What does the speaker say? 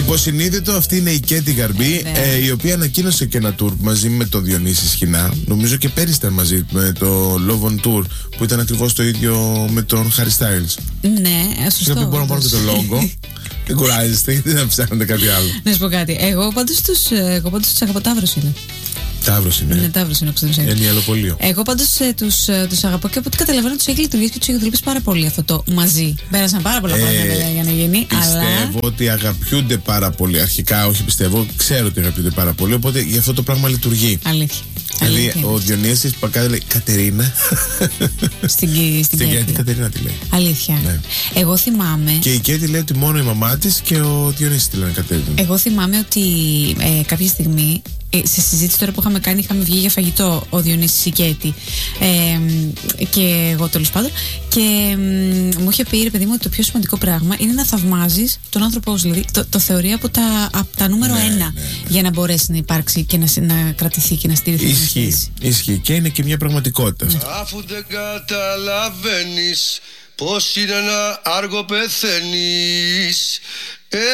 Υποσυνείδητο, αυτή είναι η Κέτι Γαρμπή, η οποία ανακοίνωσε και ένα tour μαζί με τον Διονύση Σχοινά. Νομίζω και πέρυσι ήταν μαζί με το Love on Tour, που ήταν ακριβώς το ίδιο με τον Harry Styles. Ναι, σωστό. Είχα πει μπορώ να πάρω και το logo. Δεν κουράζεστε, δεν θα ψάχνετε κάτι άλλο. Να σου πω κάτι. Εγώ πάντως τους αγαπώ. Ταύρος είναι. Ταύρος είναι. Είναι Ταύρος είναι ο Κωνσταντίνος. Είναι ιαλοπολείο. Εγώ πάντως τους αγαπώ και από ό,τι καταλαβαίνω τους έχει λειτουργήσει και τους έχει δουλέψει πάρα πολύ αυτό το μαζί. Πέρασαν πάρα πολλά χρόνια για να γίνει. Πιστεύω ότι αγαπιούνται πάρα πολύ. Αρχικά, όχι πιστεύω, ξέρω ότι αγαπιούνται πάρα πολύ. Οπότε γι' αυτό το πράγμα λειτουργεί. Αλήθεια. Δηλαδή ο Διονύσης Πακάδη λέει Κατερίνα. Στην Κέτι Κατερίνα τη λέει. Αλήθεια. Ναι. Εγώ θυμάμαι. Και η Κέτι λέει ότι μόνο η μαμά της και ο Διονύσης τη λένε Κατερίνα. Εγώ θυμάμαι ότι κάποια στιγμή, σε συζήτηση τώρα που είχαμε βγει για φαγητό ο Διονύσης η Κέτι και εγώ τέλος πάντων, και μου είχε πει, ρε παιδί μου, ότι το πιο σημαντικό πράγμα είναι να θαυμάζεις τον άνθρωπό σου. Δηλαδή το θεωρεί από τα νούμερο 1 για να μπορέσει να υπάρξει και να κρατηθεί και να στηριχθεί. Ισχύει και είναι και μια πραγματικότητα. Αφού δεν καταλαβαίνεις πως είναι να αργό πεθαίνεις,